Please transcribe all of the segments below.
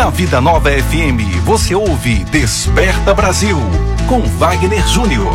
Na Vida Nova FM, você ouve Desperta Brasil, com Wagner Júnior.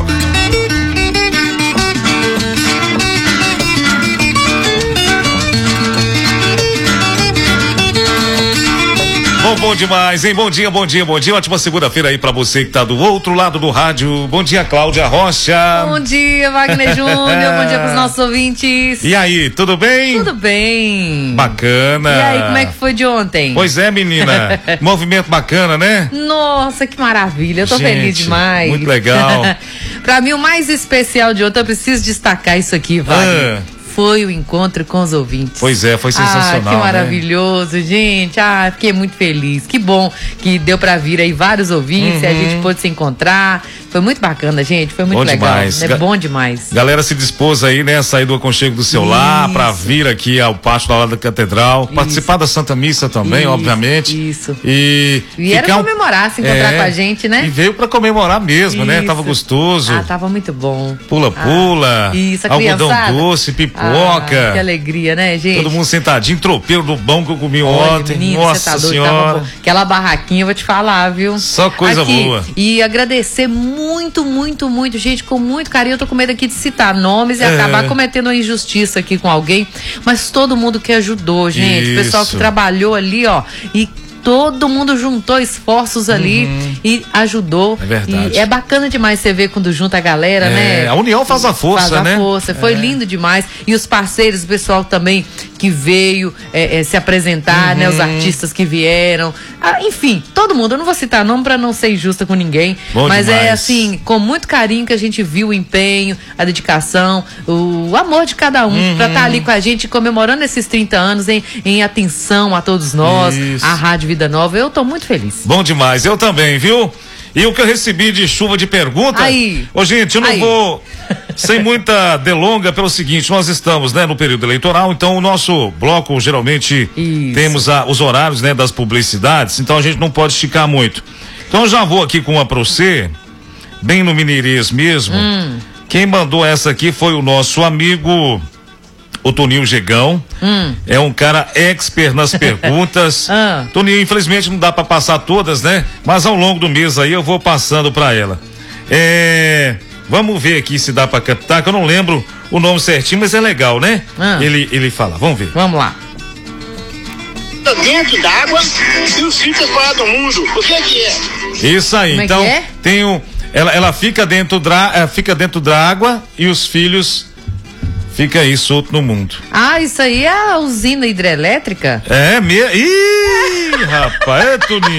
Bom demais, hein? Bom dia. Ótima segunda-feira aí pra você que tá do outro lado do rádio. Bom dia, Cláudia Rocha. Bom dia, Wagner Júnior. Bom dia pros nossos ouvintes. E aí, tudo bem? Tudo bem. Bacana. E aí, como é que foi de ontem? Pois é, menina. Movimento bacana, né? Nossa, que maravilha. Eu tô feliz demais. Muito legal. Pra mim, o mais especial de ontem, eu preciso destacar isso aqui, Wagner. Foi o encontro com os ouvintes. Pois é, foi sensacional. Que maravilhoso, né? Gente. Fiquei muito feliz. Que bom que deu pra vir aí vários ouvintes e a gente pôde se encontrar. Foi muito bacana, gente. Foi muito legal. Demais. É bom demais. Galera se dispôs aí, né, a sair do aconchego do seu lar pra vir aqui ao pátio da da Catedral, participar da Santa Missa também, obviamente. Isso. E era comemorar, se encontrar com a gente, né? E veio pra comemorar mesmo, né? Tava gostoso. Tava muito bom. Pula-pula. Isso, a algodão criançada. Doce, pipoca. Que alegria, né, gente? Todo mundo sentadinho, tropeiro do bom que eu comi ontem. Menino, Nossa Senhora. Aquela barraquinha, eu vou te falar, viu? Só coisa boa. E agradecer muito, gente, com muito carinho. Eu tô com medo aqui de citar nomes e acabar cometendo uma injustiça aqui com alguém, mas todo mundo que ajudou, gente. Isso. O pessoal que trabalhou ali, e todo mundo juntou esforços ali e ajudou. É verdade. E é bacana demais você ver quando junta a galera, né? A união faz a força, né? Foi lindo demais. E os parceiros, o pessoal também que veio se apresentar, né? Os artistas que vieram. Enfim, todo mundo. Eu não vou citar nome pra não ser injusta com ninguém. Mas demais. É assim, com muito carinho que a gente viu o empenho, a dedicação, o amor de cada um pra estar ali com a gente comemorando esses 30 anos em atenção a todos nós, a Rádio Vida Nova. Eu tô muito feliz. Bom demais, eu também, viu? E o que eu recebi de chuva de pergunta. Gente, eu não vou sem muita delonga pelo seguinte, nós estamos, né, no período eleitoral, então o nosso bloco geralmente temos os horários, né, das publicidades, então a gente não pode esticar muito. Então eu já vou aqui com uma pra você, bem no mineirês mesmo. Quem mandou essa aqui foi o nosso amigo o Toninho Gegão. É um cara expert nas perguntas. Toninho, infelizmente não dá pra passar todas, né? Mas ao longo do mês aí eu vou passando pra ela. Vamos ver aqui se dá pra captar, que eu não lembro o nome certinho, mas é legal, né? Ele fala, vamos ver. Vamos lá. Dentro d'água e os filhos fora do mundo. O que é? Isso aí. Como então, é que é? tem ela fica dentro da água e os filhos fica aí solto no mundo. Isso aí é a usina hidrelétrica? Ih, rapaz, Toninho.